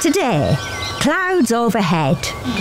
Today, clouds overhead,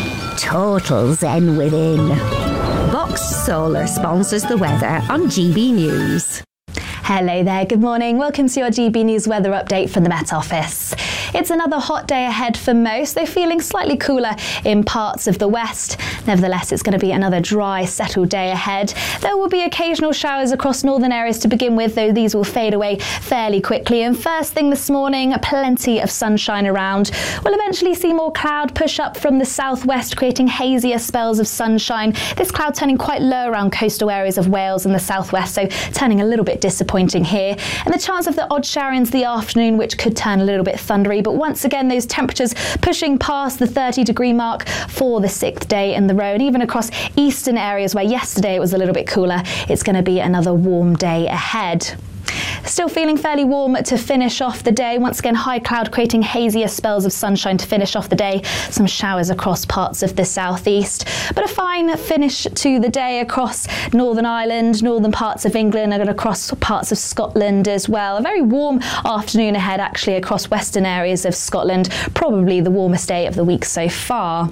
total zen within. Box Solar sponsors the weather on GB News. Hello there, good morning. Welcome to your GB News weather update from the Met Office. It's another hot day ahead for most, though feeling slightly cooler in parts of the west. Nevertheless, it's going to be another dry, settled day ahead. There will be occasional showers across northern areas to begin with, though these will fade away fairly quickly. And first thing this morning, plenty of sunshine around. We'll eventually see more cloud push up from the southwest, creating hazier spells of sunshine. This cloud turning quite low around coastal areas of Wales and the southwest, so turning a little bit disappointing here. And the chance of the odd shower into the afternoon, which could turn a little bit thundery. But once again, those temperatures pushing past the 30-degree mark for the 6th day in the row. And even across eastern areas where yesterday it was a little bit cooler, it's going to be another warm day ahead. Still feeling fairly warm to finish off the day. Once again, high cloud creating hazier spells of sunshine to finish off the day. Some showers across parts of the southeast. But a fine finish to the day across Northern Ireland, northern parts of England, and across parts of Scotland as well. A very warm afternoon ahead actually across western areas of Scotland. Probably the warmest day of the week so far.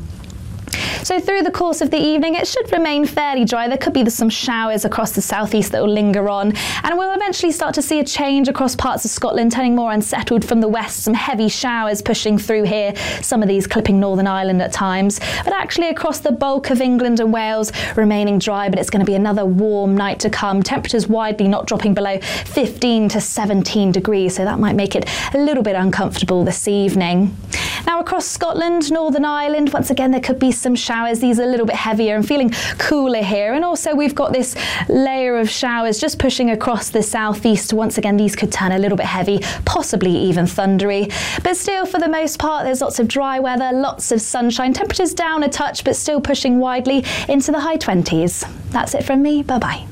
So through the course of the evening, it should remain fairly dry. There could be some showers across the southeast that will linger on, and we'll eventually start to see a change across parts of Scotland, turning more unsettled from the west. Some heavy showers pushing through here, some of these clipping Northern Ireland at times, but actually across the bulk of England and Wales remaining dry. But it's going to be another warm night to come. Temperatures widely not dropping below 15 to 17 degrees, so that might make it a little bit uncomfortable this evening. Now across Scotland, Northern Ireland, once again there could be some showers. These are a little bit heavier and feeling cooler here. And also we've got this layer of showers just pushing across the southeast. Once again, these could turn a little bit heavy, possibly even thundery. But still, for the most part, there's lots of dry weather, lots of sunshine. Temperatures down a touch, but still pushing widely into the high 20s. That's it from me. Bye-bye.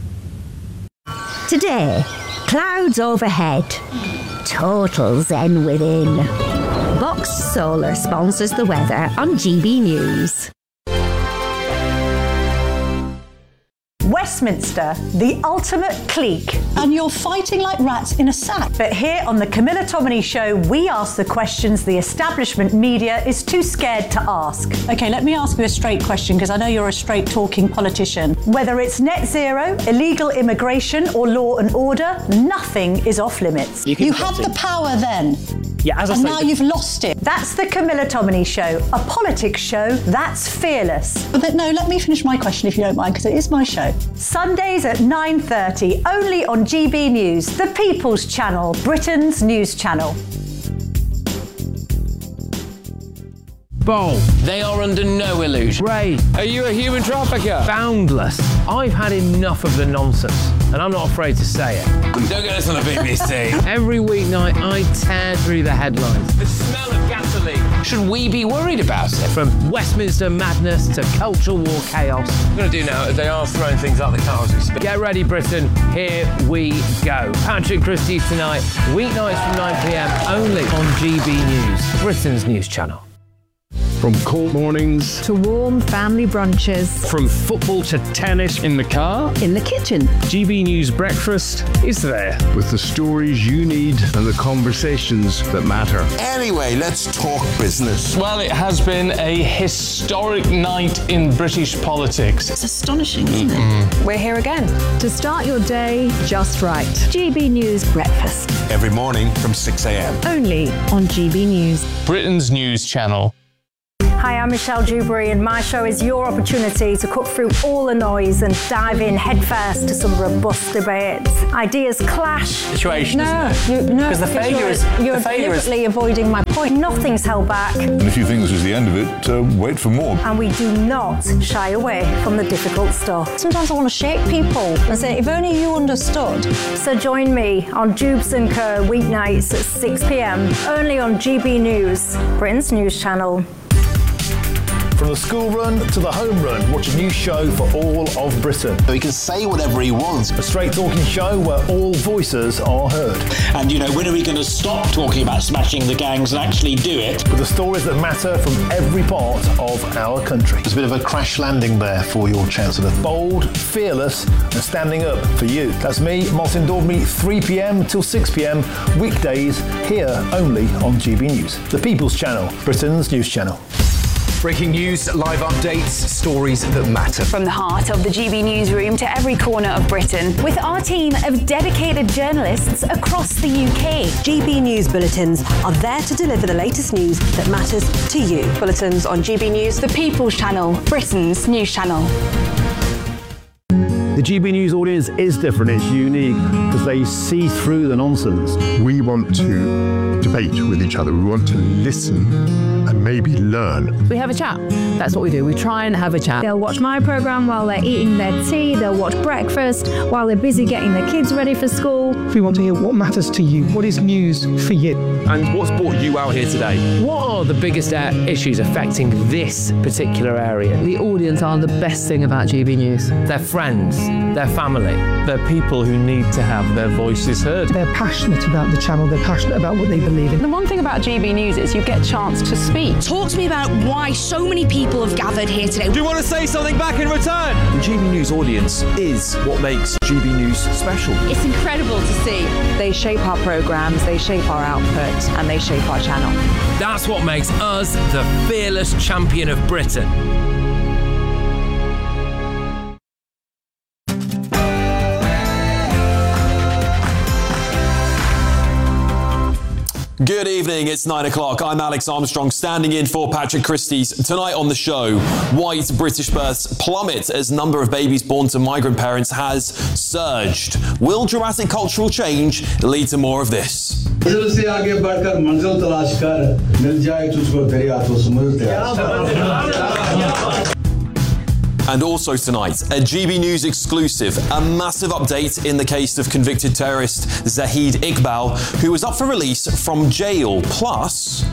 Today, clouds overhead, total zen within. Box Solar sponsors the weather on GB News. Westminster, the ultimate clique. And you're fighting like rats in a sack. But here on the Camilla Tominey Show, we ask the questions the establishment media is too scared to ask. OK, let me ask you a straight question, because I know you're a straight-talking politician. Whether it's net zero, illegal immigration or law and order, nothing is off limits. You had the power then. Yeah, as I and say, now you've lost it. That's the Camilla Tominey Show, a politics show that's fearless. But no, let me finish my question if you don't mind, because it is my show. Sundays at 9:30, only on GB News, the People's Channel, Britain's news channel. Bold. They are under no illusion. Ray. Are you a human trafficker? Boundless. I've had enough of the nonsense, and I'm not afraid to say it. Don't get us on the BBC. Every weeknight, I tear through the headlines. The smell of gasoline. Should we be worried about it? From Westminster madness to cultural war chaos. What I'm going to do now is they are throwing things out the car as we speak. Get ready, Britain. Here we go. Patrick Christie tonight, weeknights from 9 p.m, only on GB News, Britain's news channel. From cold mornings to warm family brunches, from football to tennis in the car, in the kitchen. GB News Breakfast is there with the stories you need and the conversations that matter. Anyway, let's talk business. Well, it has been a historic night in British politics. It's astonishing, isn't it? We're here again to start your day just right. GB News Breakfast. Every morning from 6 a.m. Only on GB News. Britain's news channel. Hi, I'm Michelle Dewberry, and my show is your opportunity to cut through all the noise and dive in headfirst to some robust debates. Ideas clash. Situation, No, Because the failure is... You're deliberately avoiding my point. Nothing's held back. And if you think this is the end of it, wait for more. And we do not shy away from the difficult stuff. Sometimes I want to shake people and say, if only you understood. So join me on Jubes & Co. weeknights at 6 p.m, only on GB News, Britain's news channel. From the school run to the home run, watch a new show for all of Britain. So he can say whatever he wants. A straight talking show where all voices are heard. And, when are we going to stop talking about smashing the gangs and actually do it? With the stories that matter from every part of our country. There's a bit of a crash landing there for your Chancellor. Bold, fearless and standing up for you. That's me, Martin Daubney, 3 p.m. till 6 p.m. weekdays here only on GB News. The People's Channel, Britain's news channel. Breaking news, live updates, stories that matter. From the heart of the GB newsroom to every corner of Britain. With our team of dedicated journalists across the UK. GB News bulletins are there to deliver the latest news that matters to you. Bulletins on GB News, the People's Channel, Britain's news channel. The GB News audience is different, it's unique, because they see through the nonsense. We want to debate with each other, we want to listen and maybe learn. We have a chat, that's what we do, we try and have a chat. They'll watch my programme while they're eating their tea, they'll watch breakfast while they're busy getting their kids ready for school. We want to hear what matters to you, what is news for you. And what's brought you out here today? What are the biggest issues affecting this particular area? The audience are the best thing about GB News. Their friends, their family. They're people who need to have their voices heard. They're passionate about the channel, they're passionate about what they believe in. The one thing about GB News is you get a chance to speak. Talk to me about why so many people have gathered here today. Do you want to say something back in return? The GB News audience is what makes GB News special. It's incredible to see. They shape our programmes, they shape our output, and they shape our channel. That's what makes us the fearless champion of Britain. Good evening, it's 9 o'clock. I'm Alex Armstrong, standing in for Patrick Christys. Tonight on the show, white British births plummet as number of babies born to migrant parents has surged. Will dramatic cultural change lead to more of this? And also tonight, a GB News exclusive, a massive update in the case of convicted terrorist Zahid Iqbal, who was up for release from jail. Plus,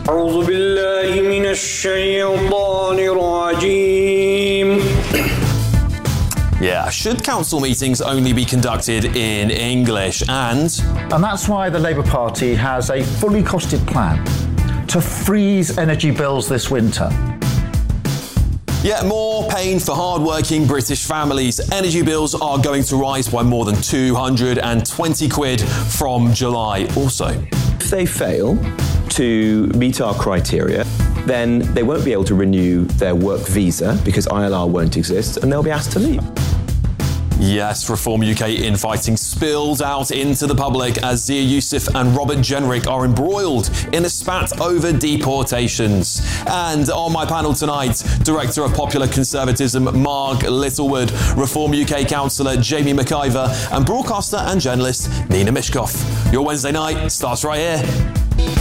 should council meetings only be conducted in English? And that's why the Labour Party has a fully costed plan to freeze energy bills this winter. Yet more pain for hard-working British families. Energy bills are going to rise by more than 220 quid from July. Also, if they fail to meet our criteria, then they won't be able to renew their work visa because ILR won't exist and they'll be asked to leave. Yes, Reform UK infighting spills out into the public as Zia Youssef and Robert Jenrick are embroiled in a spat over deportations. And on my panel tonight, Director of Popular Conservatism Mark Littlewood, Reform UK Councillor Jamie McIver, and broadcaster and journalist Nina Mishkov. Your Wednesday night starts right here.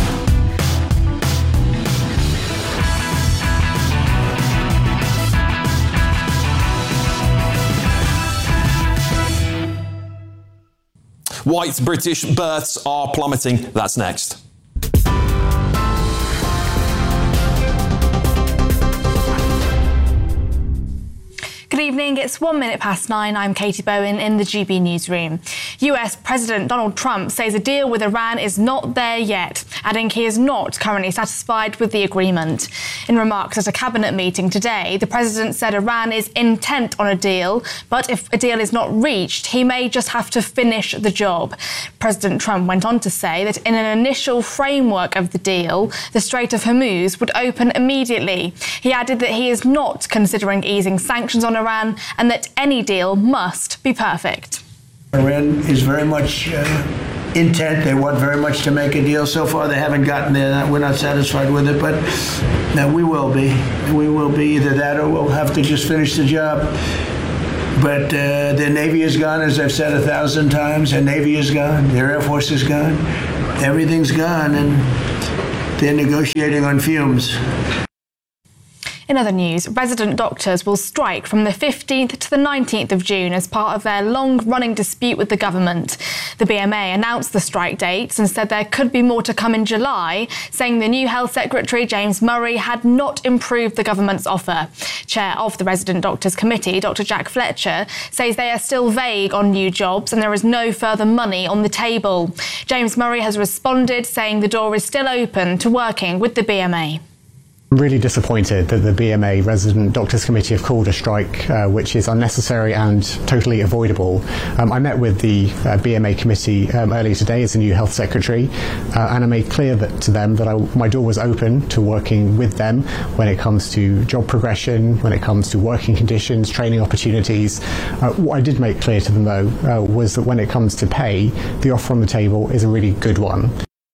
White British births are plummeting. That's next. Good evening, it's 1 minute past 9. I'm Katie Bowen in the GB newsroom. US President Donald Trump says a deal with Iran is not there yet, adding he is not currently satisfied with the agreement. In remarks at a cabinet meeting today, the president said Iran is intent on a deal, but if a deal is not reached, he may just have to finish the job. President Trump went on to say that in an initial framework of the deal, the Strait of Hormuz would open immediately. He added that he is not considering easing sanctions on Iran and that any deal must be perfect. Iran is very much intent. They want very much to make a deal. So far, they haven't gotten there. We're not satisfied with it, but we will be. We will be either that or we'll have to just finish the job. But their Navy is gone, as I've said 1,000 times. Their Navy is gone. Their Air Force is gone. Everything's gone, and they're negotiating on fumes. In other news, resident doctors will strike from the 15th to the 19th of June as part of their long-running dispute with the government. The BMA announced the strike dates and said there could be more to come in July, saying the new Health Secretary, James Murray, had not improved the government's offer. Chair of the Resident Doctors Committee, Dr. Jack Fletcher, says they are still vague on new jobs and there is no further money on the table. James Murray has responded, saying the door is still open to working with the BMA. I'm really disappointed that the BMA Resident Doctors Committee have called a strike which is unnecessary and totally avoidable. I met with the BMA committee earlier today as the new Health Secretary and I made clear to them that my door was open to working with them when it comes to job progression, when it comes to working conditions, training opportunities. What I did make clear to them though was that when it comes to pay, the offer on the table is a really good one.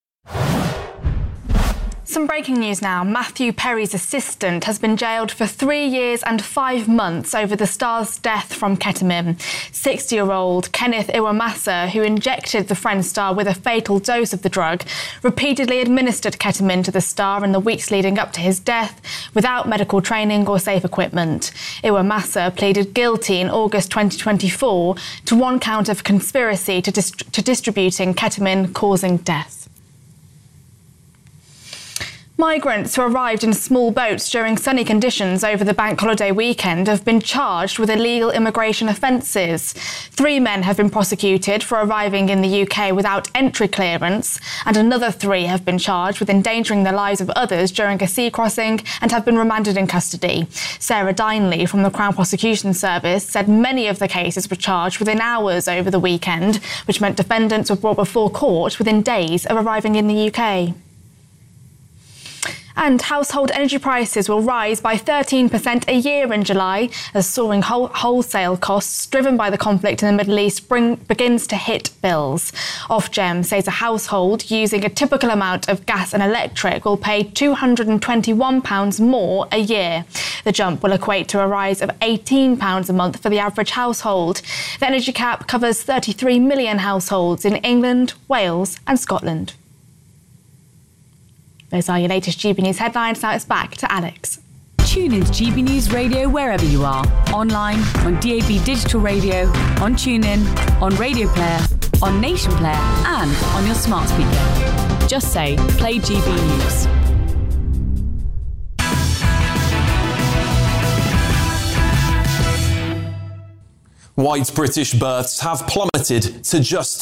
Some breaking news now. Matthew Perry's assistant has been jailed for 3 years and 5 months over the star's death from ketamine. 60-year-old Kenneth Iwamasa, who injected the Friends star with a fatal dose of the drug, repeatedly administered ketamine to the star in the weeks leading up to his death without medical training or safe equipment. Iwamasa pleaded guilty in August 2024 to 1 count of conspiracy to distributing ketamine causing death. Migrants who arrived in small boats during sunny conditions over the bank holiday weekend have been charged with illegal immigration offences. 3 men have been prosecuted for arriving in the UK without entry clearance, and another 3 have been charged with endangering the lives of others during a sea crossing and have been remanded in custody. Sarah Dineley from the Crown Prosecution Service said many of the cases were charged within hours over the weekend, which meant defendants were brought before court within days of arriving in the UK. And household energy prices will rise by 13% a year in July as soaring wholesale costs driven by the conflict in the Middle East begins to hit bills. Ofgem says a household using a typical amount of gas and electric will pay £221 more a year. The jump will equate to a rise of £18 a month for the average household. The energy cap covers 33 million households in England, Wales and Scotland. Those are your latest GB News headlines. Now it's back to Alex. Tune in to GB News Radio wherever you are. Online, on DAB Digital Radio, on TuneIn, on Radio Player, on Nation Player and on your smart speaker. Just say, play GB News. White British births have plummeted to just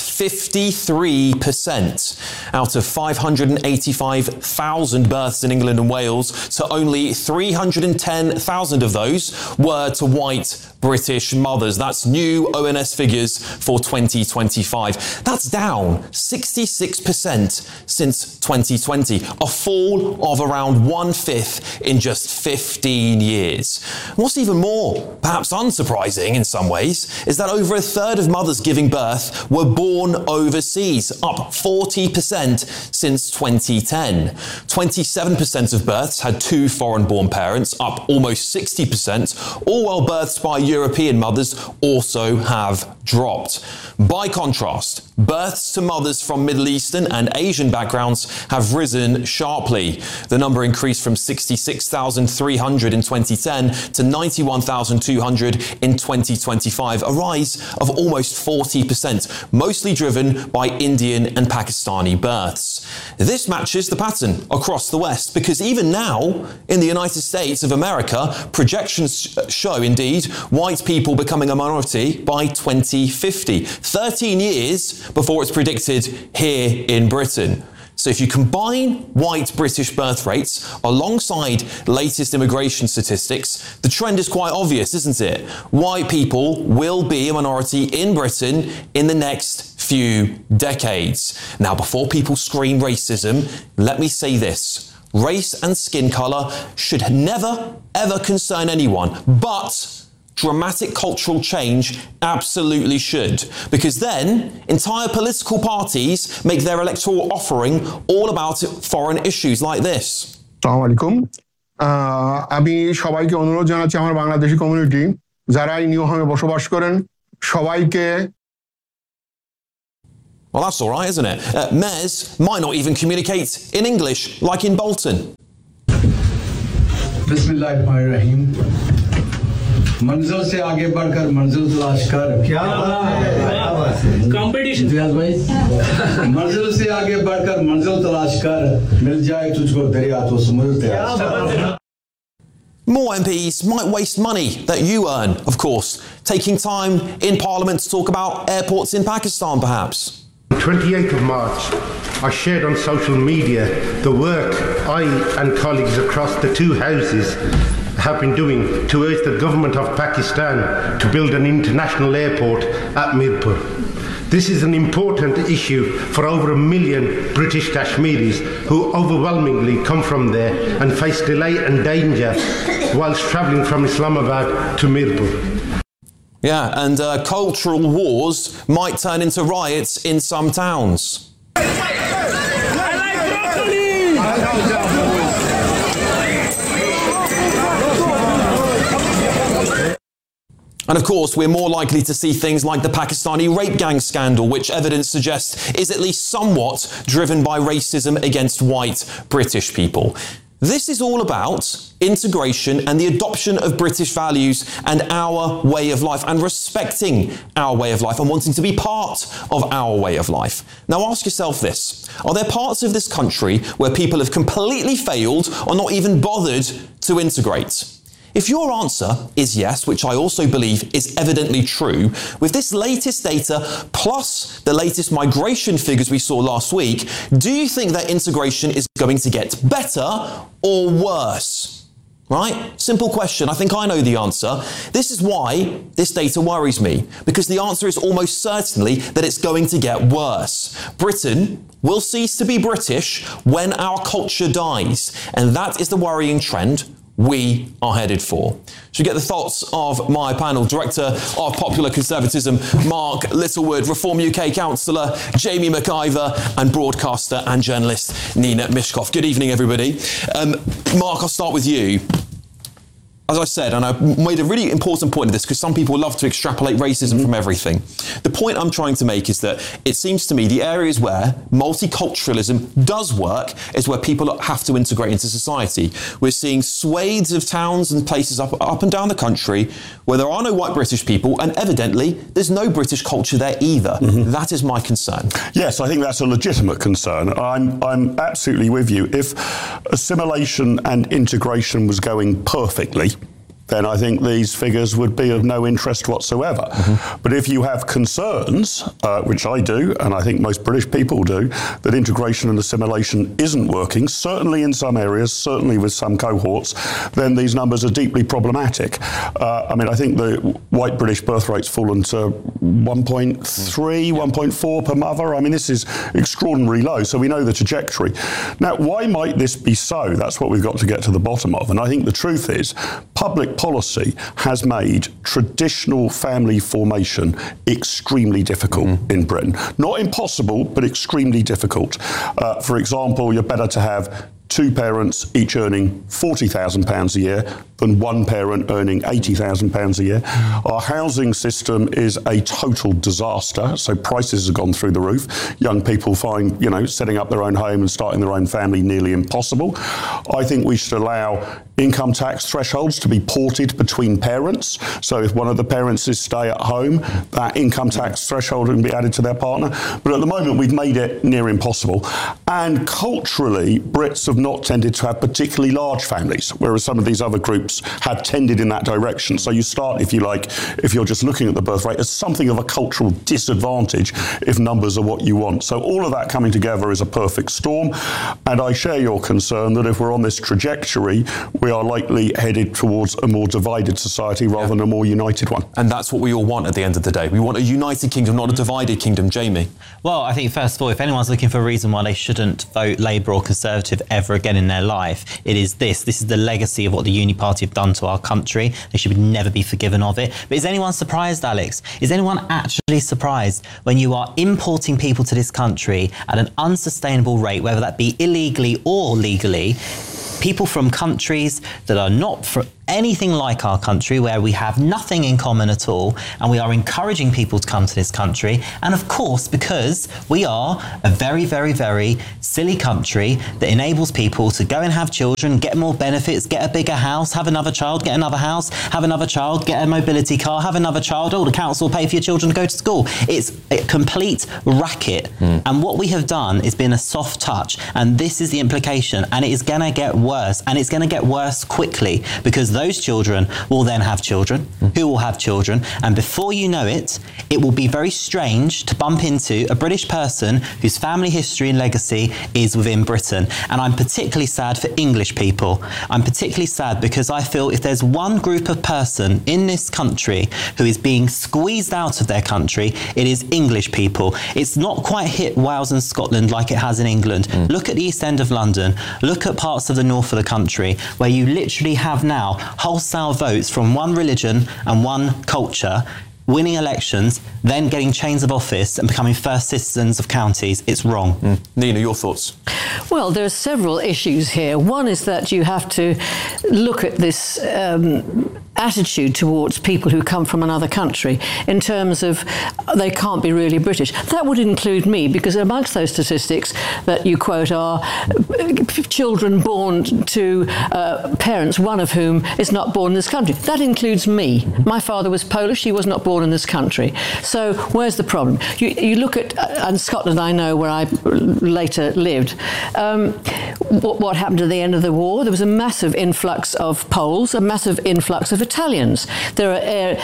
53%. Out of 585,000 births in England and Wales, to only 310,000 of those were to white British mothers. That's new ONS figures for 2025. That's down 66% since 2020, a fall of around 1/5 in just 15 years. What's even more, perhaps unsurprising in some ways, is that over a third of mothers giving birth were born overseas, up 40% since 2010. 27% of births had 2 foreign-born parents, up almost 60%, all while births by European mothers also have dropped. By contrast, births to mothers from Middle Eastern and Asian backgrounds have risen sharply. The number increased from 66,300 in 2010 to 91,200 in 2025, a rise of almost 40%, mostly driven by Indian and Pakistani births. This matches the pattern across the West, because even now, in the United States of America, projections show, indeed, white people becoming a minority by 2050, 13 years before it's predicted here in Britain. So if you combine white British birth rates alongside latest immigration statistics, the trend is quite obvious, isn't it? White people will be a minority in Britain in the next few decades. Now, before people scream racism, let me say this. Race and skin colour should never, ever concern anyone, but dramatic cultural change absolutely should, because then entire political parties make their electoral offering all about foreign issues like this. আসসালামু আলাইকুম আমি সবাইকে অনুরোধ জানাচ্ছি আমার Bangladeshi community যারা এই new হোমে বসবাস করেন সবাইকে Well, that's all right, isn't it? Mayors might not even communicate in English, like in Bolton. बिस्मिल्लाहिर्रहमानिर्रहीम मंजिल से आगे बढ़कर मंजिल तलाश कर क्या कंपटीशन भाई मंजिल से आगे बढ़कर मंजिल तलाश कर मिल जाए तुझको दरिया तो समुद्र तैयार. More MPs might waste money that you earn, of course, taking time in Parliament to talk about airports in Pakistan, perhaps. 28th of March, I shared on social media the work I and colleagues across the two houses have been doing to urge the government of Pakistan to build an international airport at Mirpur. This is an important issue for over 1 million British Kashmiris who overwhelmingly come from there and face delay and danger whilst travelling from Islamabad to Mirpur. Yeah, and cultural wars might turn into riots in some towns. And of course, we're more likely to see things like the Pakistani rape gang scandal, which evidence suggests is at least somewhat driven by racism against white British people. This is all about integration and the adoption of British values and our way of life, and respecting our way of life and wanting to be part of our way of life. Now ask yourself this: are there parts of this country where people have completely failed or not even bothered to integrate? If your answer is yes, which I also believe is evidently true, with this latest data plus the latest migration figures we saw last week, do you think that integration is going to get better or worse? Right? Simple question. I think I know the answer. This is why this data worries me, because the answer is almost certainly that it's going to get worse. Britain will cease to be British when our culture dies, and that is the worrying trend we are headed for. Should we get the thoughts of my panel? Director of Popular Conservatism, Mark Littlewood, Reform UK Councillor, Jamie McIver, and broadcaster and journalist, Nina Mishkov. Good evening, everybody. Mark, I'll start with you. As I said, and I made a really important point of this because some people love to extrapolate racism from everything. The point I'm trying to make is that it seems to me the areas where multiculturalism does work is where people have to integrate into society. We're seeing swathes of towns and places up and down the country where there are no white British people, and evidently there's no British culture there either. That is my concern. Yes, I think that's a legitimate concern. I'm absolutely with you. If assimilation and integration was going perfectly, then I think these figures would be of no interest whatsoever. But if you have concerns, which I do, and I think most British people do, that integration and assimilation isn't working, certainly in some areas, certainly with some cohorts, then these numbers are deeply problematic. I mean, I think the white British birth rate's fallen to 1.3, 1.4 per mother. I mean, this is extraordinarily low, so we know the trajectory. Now, why might this be so? That's what we've got to get to the bottom of. And I think the truth is, public policy has made traditional family formation extremely difficult in Britain. Not impossible, but extremely difficult. For example, you're better to have two parents each earning £40,000 a year than one parent earning £80,000 a year. Our housing system is a total disaster, so prices have gone through the roof. Young people find, setting up their own home and starting their own family nearly impossible. I think we should allow income tax thresholds to be ported between parents. So if one of the parents is stay at home, that income tax threshold can be added to their partner. But at the moment, we've made it near impossible. And culturally, Brits have not tended to have particularly large families, whereas some of these other groups have tended in that direction. So you start, if you like, if you're just looking at the birth rate, as something of a cultural disadvantage if numbers are what you want. So all of that coming together is a perfect storm. And I share your concern that if we're on this trajectory, we are likely headed towards a more divided society rather than a more united one. And that's what we all want at the end of the day. We want a united kingdom, not a divided kingdom. Jamie? Well, I think first of all, if anyone's looking for a reason why they shouldn't vote Labour or Conservative ever again in their life, it is this. This is the legacy of what the Uni Party have done to our country. They should never be forgiven of it. But is anyone surprised, Alex? Is anyone actually surprised when you are importing people to this country at an unsustainable rate, whether that be illegally or legally? People from countries that are not anything like our country, where we have nothing in common at all, and we are encouraging people to come to this country. And of course, because we are a very, very, very silly country that enables people to go and have children, get more benefits, get a bigger house, have another child, get another house, have another child, get a mobility car, have another child, the council will pay for your children to go to school. It's a complete racket. And what we have done is been a soft touch, and this is the implication, and it is going to get worse, and it's going to get worse quickly, because those children will then have children who will have children, and before you know it, it will be very strange to bump into a British person whose family history and legacy is within Britain. And I'm particularly sad for English people. I'm particularly sad because I feel if there's one group of person in this country who is being squeezed out of their country, it is English people. It's not quite hit Wales and Scotland like it has in England. Look at the East End of London. Look at parts of the north of the country where you literally have now wholesale votes from one religion and one culture winning elections, then getting chains of office and becoming first citizens of counties. It's wrong. Nina, your thoughts? Well, there are several issues here. One is that you have to look at this attitude towards people who come from another country in terms of they can't be really British. That would include me, because amongst those statistics that you quote are children born to parents, one of whom is not born in this country. That includes me. My father was Polish, he was not born in this country. So where's the problem? You look at, and Scotland I know where I later lived, what happened at the end of the war? There was a massive influx of Poles, a massive influx of Italians. There are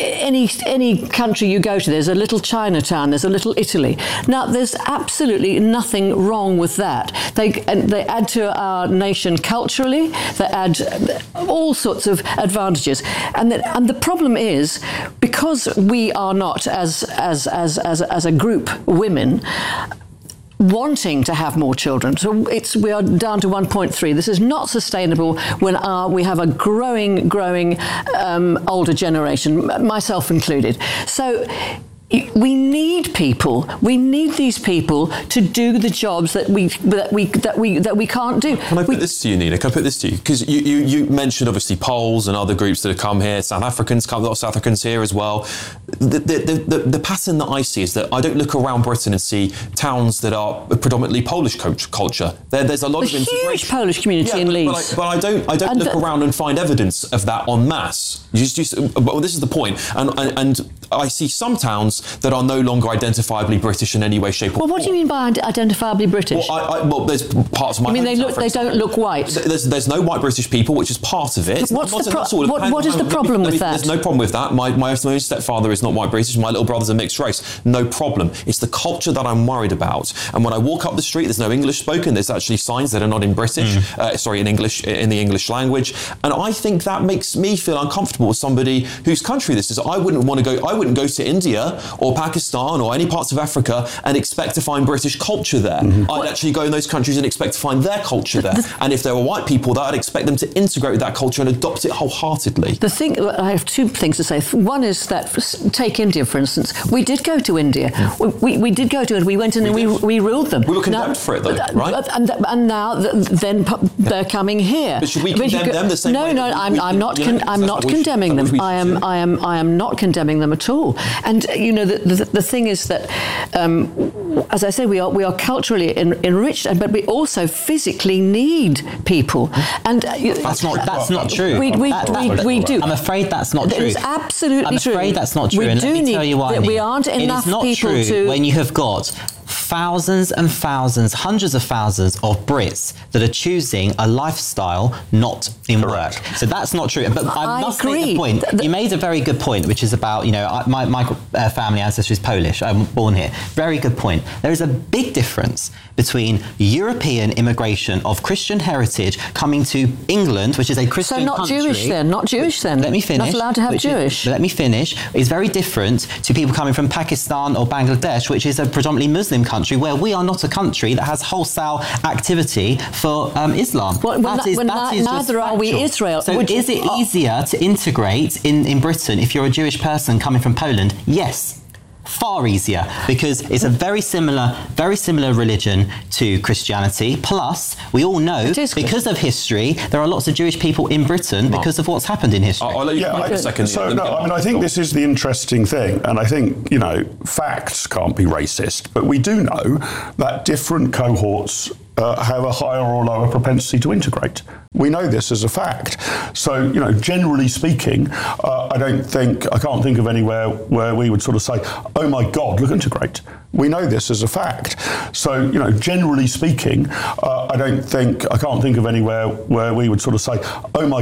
any country you go to, there's a little Chinatown, there's a little Italy. Now, there's absolutely nothing wrong with that. They add to our nation culturally. They add all sorts of advantages. And the problem is, because we are not, as a group, women, wanting to have more children. So we are down to 1.3. This is not sustainable when we have a growing older generation, myself included. So we need people. We need these people to do the jobs that we can't do. Can I put this to you, Nina? Can I put this to you? Because you mentioned obviously Poles and other groups that have come here. South Africans come. A lot of South Africans here as well. The pattern that I see is that I don't look around Britain and see towns that are predominantly Polish culture. There's a lot of integration. Huge Polish community in Leeds. But I don't look around and find evidence of that en masse. Well, this is the point. And I see some towns that are no longer identifiably British in any way, shape, or form. Well, what do you mean by identifiably British? Well, there's parts of my. I mean, they don't look white. There's no white British people, which is part of it. What is the problem with that? There's no problem with that. My stepfather is not white British. My little brother's a mixed race. No problem. It's the culture that I'm worried about. And when I walk up the street, there's no English spoken. There's actually signs that are not in British. In English, in the English language. And I think that makes me feel uncomfortable with somebody whose country this is. I wouldn't go to India or Pakistan or any parts of Africa and expect to find British culture there. I'd actually go in those countries and expect to find their culture there. And if there were white people there, I'd expect them to integrate with that culture and adopt it wholeheartedly. I have two things to say. One is that, take India, for instance. We did go to India. We did go to it. We went in and we ruled them. We were condemned for it, though, right? And now then they're coming here. But should we condemn them the same way? No, I'm not condemning them. I am not condemning them at all. And the thing is that, as I say, we are culturally enriched, but we also physically need people. And that's not true. We do. I'm afraid that's not true. It's absolutely true. I'm afraid that's not true. We and do let me tell you why. We aren't enough people to. It is not true when you have got thousands and thousands, hundreds of thousands of Brits that are choosing a lifestyle not in work. So that's not true. But I must make the point. You made a very good point, which is about, my family ancestry is Polish. I'm born here. Very good point. There is a big difference between European immigration of Christian heritage coming to England, which is a Christian country. Not Jewish then. Let me finish. Not allowed to have Jewish. Let me finish. It's very different to people coming from Pakistan or Bangladesh, which is a predominantly Muslim country, where we are not a country that has wholesale activity for Islam. Neither are we Israel. So is it easier to integrate in Britain if you're a Jewish person coming from Poland? Yes. Far easier, because it's a very similar religion to Christianity. Plus, we all know, because of history, there are lots of Jewish people in Britain because of what's happened in history. I'll let you make a second. So, I think this is the interesting thing, and I think, facts can't be racist, but we do know that different cohorts have a higher or lower propensity to integrate. We know this as a fact. So, generally speaking, I can't think of anywhere where we would sort of say, oh my God, look, integrate. We know this as a fact. So, generally speaking, I can't think of anywhere where we would sort of say, oh my